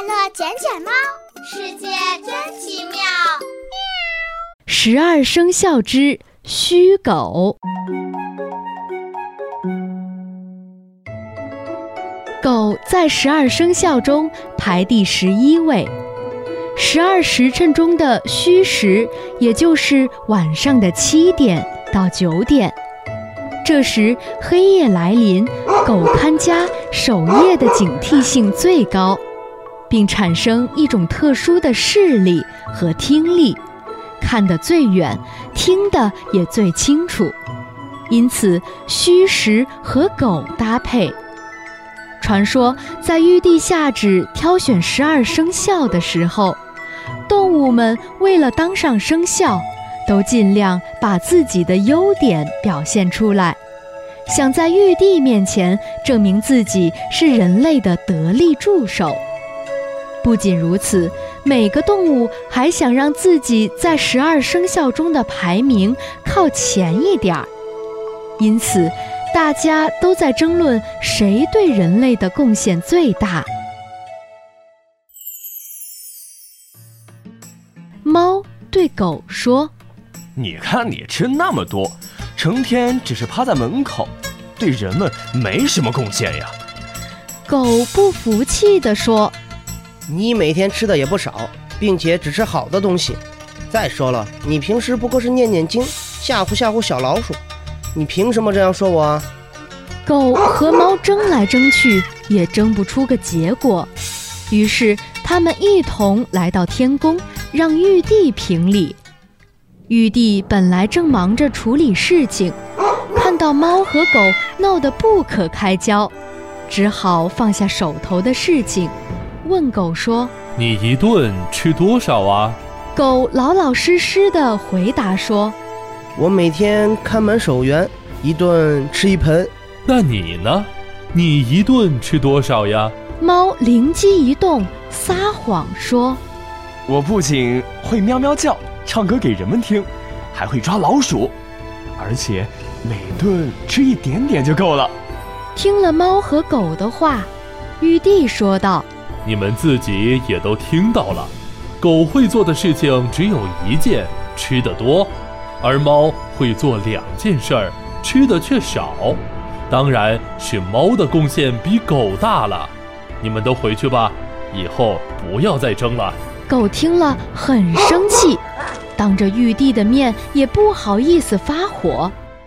乐捡捡猫，世界真奇妙。 12生肖之虚狗。狗在12生肖中排第11位，12时辰中的戌时，也就是晚上的7点到9点。这时黑夜来临，狗看家守夜的警惕性最高，并产生一种特殊的视力和听力，看得最远，听得也最清楚，因此戌时和狗搭配。传说在玉帝下旨挑选12生肖的时候，动物们为了当上生肖，都尽量把自己的优点表现出来，想在玉帝面前证明自己是人类的得力助手。不仅如此，每个动物还想让自己在12生肖中的排名靠前一点儿，因此大家都在争论谁对人类的贡献最大。猫对狗说： 你看你吃那么多，成天只是趴在门口，对人们没什么贡献呀。 狗不服气地说： 你每天吃的也不少，并且只吃好的东西。再说了，你平时不过是念念经，吓唬吓唬小老鼠，你凭什么这样说我啊？ 狗和猫争来争去，也争不出个结果。于是他们一同来到天宫，让玉帝评理。玉帝本来正忙着处理事情，看到猫和狗闹得不可开交，只好放下手头的事情，问狗说： 你一顿吃多少啊？ 狗老老实实地回答说： 我每天看门守园，一顿吃1盆。 那你呢？你一顿吃多少呀？ 猫灵机一动，撒谎说： 我不仅会喵喵叫，唱歌给人们听，还会抓老鼠，而且每顿吃一点点就够了。 听了猫和狗的话，玉帝说道： 你们自己也都听到了，狗会做的事情只有1件，吃得多，而猫会做2件事儿，吃的却少。当然是猫的贡献比狗大了。你们都回去吧，以后不要再争了。 狗听了很生气，当着玉帝的面也不好意思发火。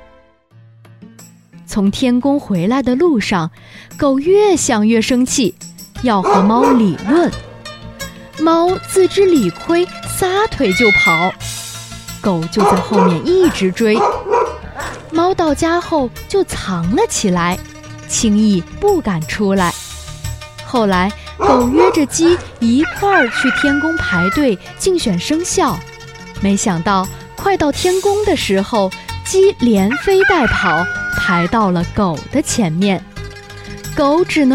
从天宫回来的路上，狗越想越生气，要和猫理论。猫自知理亏，撒腿就跑，狗就在后面一直追。猫到家后就藏了起来，轻易不敢出来。后来狗约着鸡一块儿去天宫排队竞选生肖，没想到快到天宫的时候，鸡连飞带跑，排到了狗的前面。狗只能